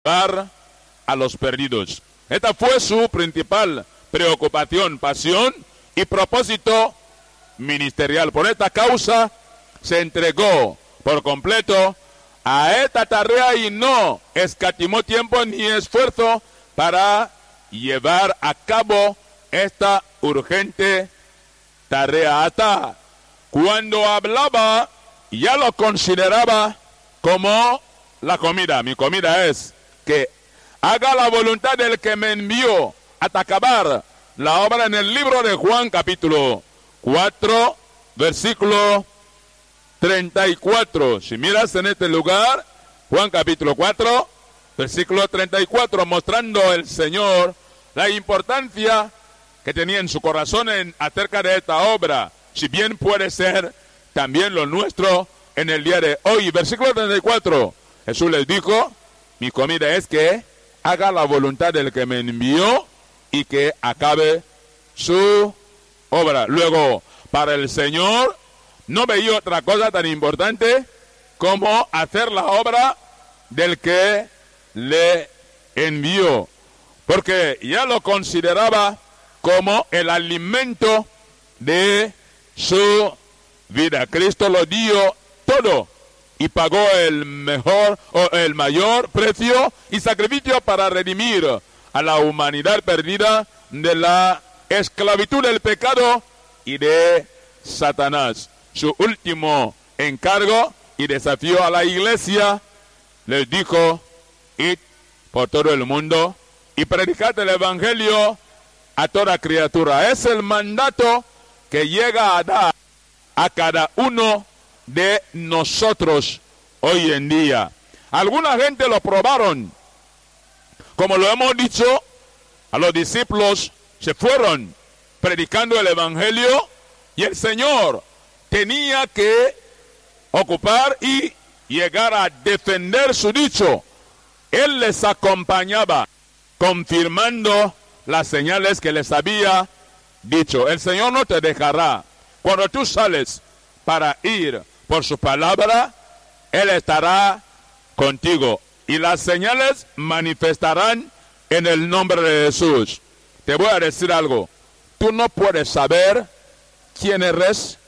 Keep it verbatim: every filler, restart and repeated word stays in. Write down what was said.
salvar a los perdidos. Esta fue su principal preocupación, pasión y propósito ministerial. Por esta causa se entregó por completo a esta tarea y no escatimó tiempo ni esfuerzo para llevar a cabo esta urgente tarea. Hasta cuando hablaba ya lo consideraba como la comida. Mi comida es que haga la voluntad del que me envió hasta acabar la obra. En el libro de Juan capítulo cuatro versículo treinta y cuatro. Si miras en este lugar, Juan capítulo cuatro versículo treinta y cuatro, mostrando el Señor la importancia que tenía en su corazón en acerca de esta obra, si bien puede ser también lo nuestro en el día de hoy. Versículo treinta y cuatro, Jesús les dijo, mi comida es que haga la voluntad del que me envió y que acabe su obra. Luego, para el Señor no veía otra cosa tan importante como hacer la obra del que le envió, porque ya lo consideraba como el alimento de su vida. Cristo lo dio todo y pagó el mejor o el mayor precio y sacrificio para redimir a la humanidad perdida de la esclavitud del pecado y de Satanás. Su último encargo y desafío a la iglesia les dijo, id por todo el mundo y predicad el evangelio a toda criatura. Es el mandato que llega a dar a cada uno de nosotros hoy en día. Alguna gente lo probaron, como lo hemos dicho, a los discípulos se fueron predicando el evangelio y el Señor tenía que ocupar y llegar a defender su dicho. Él les acompañaba, confirmando las señales que les había dicho. El Señor no te dejará. Cuando tú sales para ir por su palabra, Él estará contigo. Y las señales manifestarán en el nombre de Jesús. Te voy a decir algo. Tú no puedes saber quién eres